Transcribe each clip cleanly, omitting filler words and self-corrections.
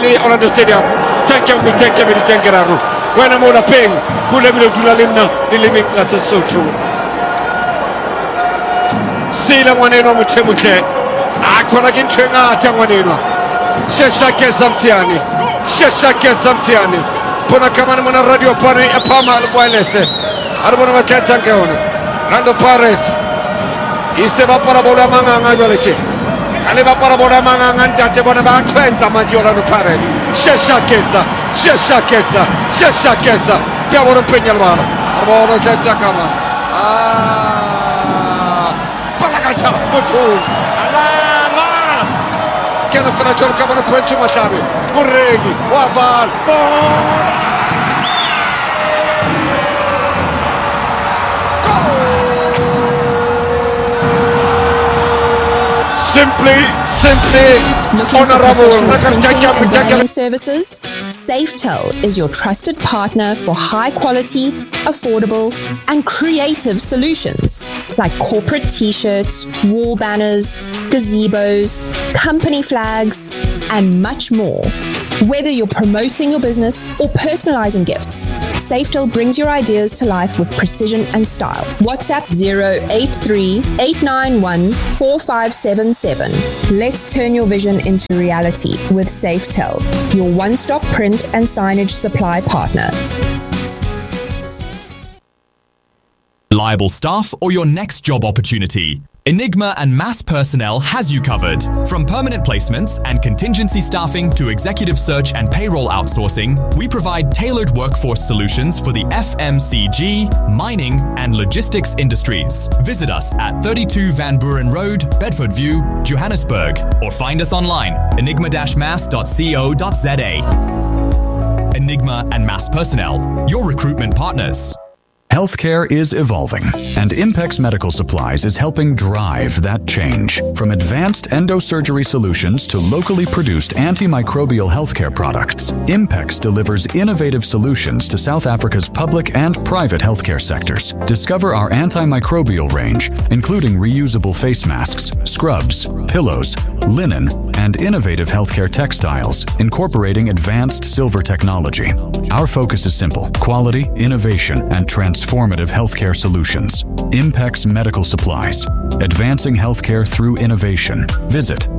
ni Orlando Stadium. Thank you Tengeraro. When I'm on a ping, who let me do the limna, the limit that's so true. Sila Waneno Mutemute. Akona Gintrina Tawanino. Sheshake Zamtiani. Puna Kamana Mona Radio Pari Apama Wireless. Arbona Katangaon. Rando Pares. Iseva Parabola Manga Yolichi. Aleva Parabola Manga Antate Bonaba Cleansa Maggiora Pares. Sheshakesa. Piavolo Pegnalmano. Arbona Katakama. Palagacha. Mutu. Che hanno fatto giocare French Masabi, Murreghi, Waval, simply looking for professional printing and branding services? Safetel is your trusted partner for high quality, affordable, and creative solutions like corporate t-shirts, wall banners, gazebos, company flags, and much more. Whether you're promoting your business or personalizing gifts, Safetel brings your ideas to life with precision and style. WhatsApp 083-891-4577. Let's turn your vision into reality with Safetel, your one-stop print and signage supply partner. Reliable staff or your next job opportunity? Enigma and Mass Personnel has you covered. From permanent placements and contingency staffing to executive search and payroll outsourcing, we provide tailored workforce solutions for the FMCG, mining, and logistics industries. Visit us at 32 Van Buren Road, Bedford View, Johannesburg, or find us online, enigma-mass.co.za. Enigma and Mass Personnel, your recruitment partners. Healthcare is evolving, and Impex Medical Supplies is helping drive that change. From advanced endosurgery solutions to locally produced antimicrobial healthcare products, Impex delivers innovative solutions to South Africa's public and private healthcare sectors. Discover our antimicrobial range, including reusable face masks, scrubs, pillows, linen, and innovative healthcare textiles, incorporating advanced silver technology. Our focus is simple: quality, innovation, and transformative healthcare solutions. Impex Medical Supplies, advancing healthcare through innovation. Visit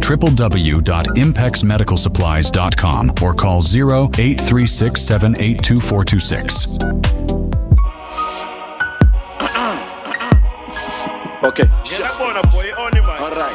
www.impexmedicalsupplies.com or call 0836782426. Okay. All right.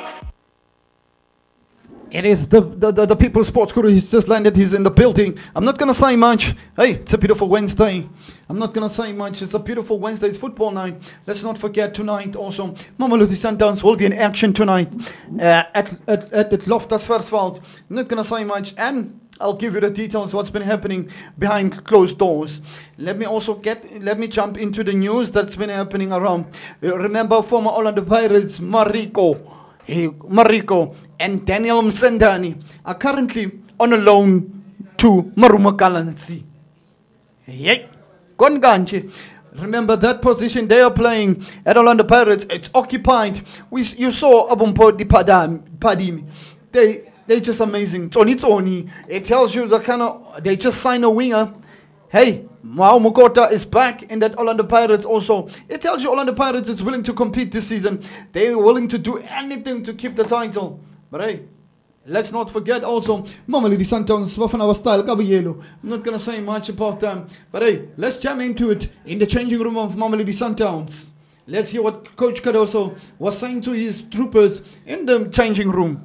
It is the People's Sports Guru. He's just landed. He's in the building. I'm not going to say much. Hey, it's a beautiful Wednesday. I'm not going to say much. It's a beautiful Wednesday. It's football night. Let's not forget tonight also, Mamelodi Sundowns will be in action tonight at Loftus Versfeld. I'm not going to say much. And I'll give you the details what's been happening behind closed doors. Let me jump into the news that's been happening around. Remember former Orlando Pirates Mariko and Daniel Msendani are currently on a loan to Maruma Galaxy. Yay! Konganche. Remember that position they are playing at Orlando Pirates, it's occupied. You saw Abumpo Di Padimi. They're just amazing. Tony. It tells you the kind of, they just signed a winger. Hey, Mao Mokota is back in that Orlando Pirates also. It tells you Orlando Pirates is willing to compete this season. They're willing to do anything to keep the title. But hey, let's not forget also Mamelodi Sundowns, Bafana style Gabrielo. I'm not gonna say much about them. But hey, let's jump into it in the changing room of Mamelodi Sundowns. Let's hear what Coach Cardoso was saying to his troopers in the changing room.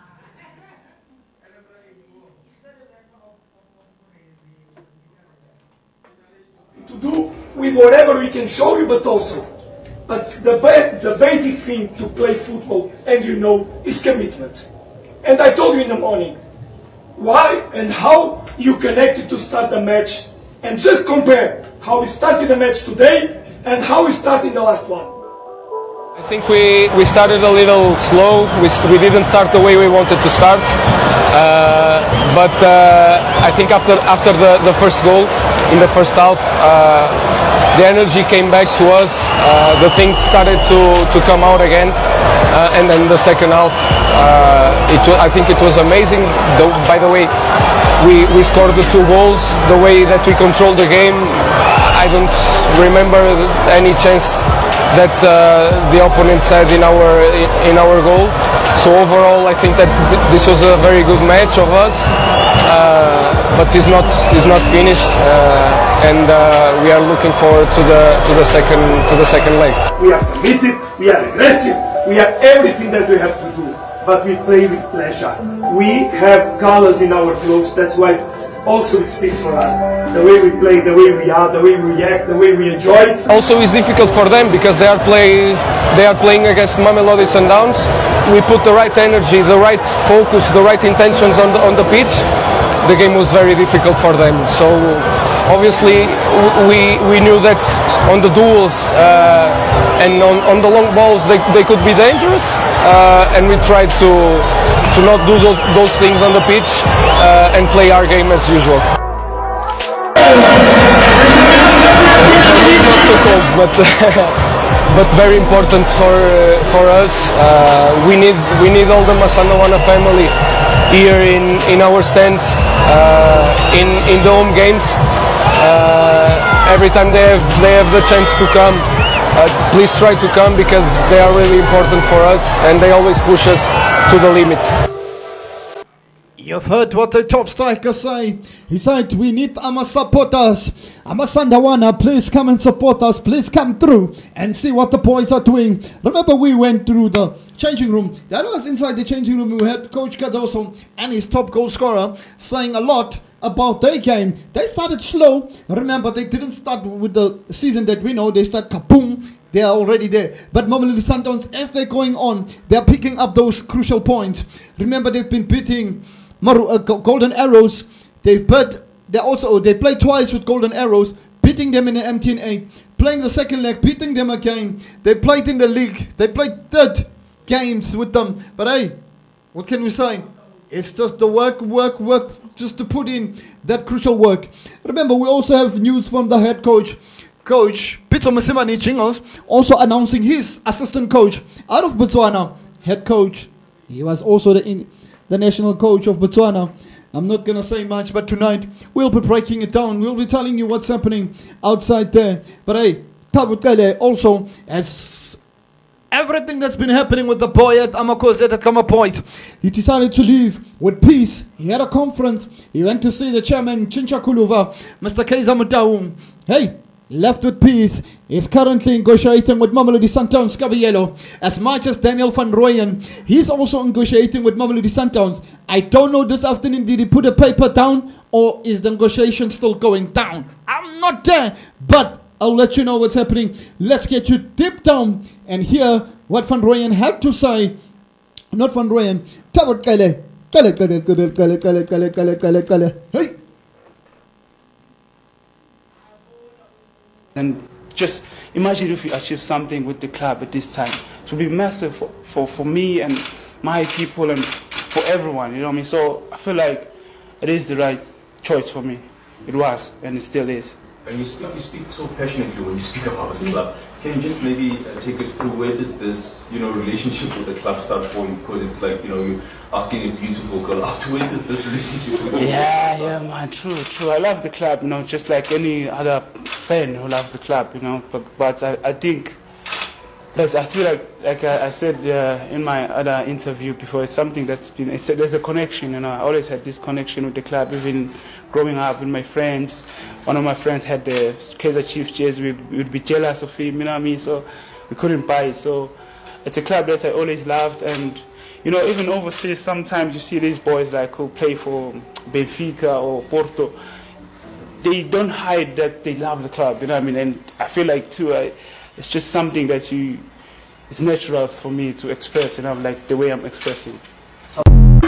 To do with whatever we can show you, but the basic thing to play football, and you know, is commitment. And I told you in the morning why and how you connected to start the match, and just compare how we started the match today and how we started the last one. I think we started a little slow. We didn't start the way we wanted to start, but I think after the first goal, in the first half. The energy came back to us. The things started to come out again, and then the second half, I think it was amazing. By the way, we scored the 2 goals. The way that we controlled the game, I don't remember any chance that the opponents had in our goal. So overall, I think that this was a very good match of us, but it's not finished, and we are looking forward to the second leg. We are committed, we are aggressive, we are everything that we have to do, but we play with pleasure. We have colors in our clothes. That's why also it speaks for us. The way we play, the way we are, the way we react, the way we enjoy. Also, it's difficult for them because they are playing against Mamelodi Sundowns. We put the right energy, the right focus, the right intentions on the pitch. The game was very difficult for them. So obviously we knew that on the duels and on the long balls they could be dangerous, and we tried to not do those things on the pitch and play our game as usual. It's not so cold, but very important for us. We need all the Masandawana family here in our stands in the home games. Every time they have the chance to come, please try to come because they are really important for us and they always push us to the limit. You've heard what the top striker say. He said, we need our supporters. Amasandawana, please come and support us. Please come through and see what the boys are doing. Remember, we went through the changing room. That was inside the changing room. We had Coach Cardoso and his top goal scorer saying a lot about their game. They started slow. Remember, they didn't start with the season that we know. They start kaboom. They are already there. But Mamelodi Sundowns, as they're going on, they're picking up those crucial points. Remember, they've been beating Golden Arrows. They played twice with Golden Arrows, beating them in the MTN8, playing the second leg, beating them again. They played in the league. They played 3rd games with them. But hey, what can we say? It's just the work, just to put in that crucial work. Remember, we also have news from the head coach, Coach Pitso Masimani Chingos, also announcing his assistant coach out of Botswana, head coach. He was also the national coach of Botswana. I'm not going to say much, but tonight we'll be breaking it down. We'll be telling you what's happening outside there. But hey, Tabutele also, as everything that's been happening with the boy at Amakoze at Kama Point, he decided to leave with peace. He had a conference. He went to see the chairman, Chincha Kuluva, Mr. Kaiza Mutaum. Hey, left with peace. He's currently negotiating with Mamelodi Sundowns Caballero. As much as Daniel van Rooyen, he's also negotiating with Mamelodi Sundowns. I don't know this afternoon, did he put a paper down or is the negotiation still going down? I'm not there, but I'll let you know what's happening. Let's get you deep down and hear what Van Rooyen had to say. Not Van Rooyen. Tabot Kale. Hey. And just imagine if we achieve something with the club at this time. It will be massive for me and my people and for everyone, you know what I mean? So I feel like it is the right choice for me. It was, and it still is. And you speak so passionately when you speak about this club. Can you just maybe take us through where does this, relationship with the club start for you? Because it's like, you're asking a beautiful girl out. Where does this relationship go? Yeah, man, true. I love the club, just like any other fan who loves the club, But I think, I feel like I said in my other interview before, it's something that's been, there's a connection, I always had this connection with the club, even growing up with my friends. One of my friends had the Kaizer Chiefs jersey, we would be jealous of him, so we couldn't buy it. So it's a club that I always loved, and even overseas sometimes you see these boys like who play for Benfica or Porto, they don't hide that they love the club, and I feel like too, it's just something that it's natural for me to express, like the way I'm expressing.